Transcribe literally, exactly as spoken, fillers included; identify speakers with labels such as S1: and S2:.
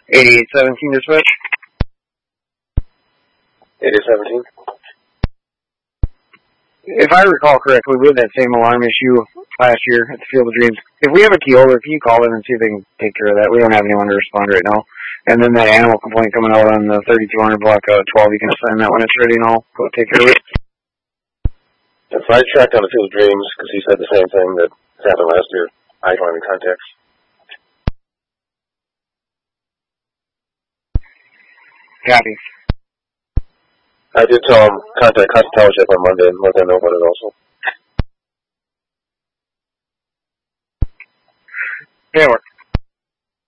S1: eighty-eight seventeen dispatch.
S2: eighty-eight seventeen.
S1: If I recall correctly, we had that same alarm issue last year at the Field of Dreams. If we have a key holder, can you call in and see if they can take care of that? We don't have anyone to respond right now. And then that animal complaint coming out on the thirty-two hundred block uh, twelve, you can assign that when it's ready and I'll go take care of it.
S2: If I tracked down the Field of Dreams, because he said the same thing that happened last year, I don't have any contacts.
S1: Copy.
S2: I did tell him contact Hudson Township on Monday and let them know about it also.
S1: Yeah, work.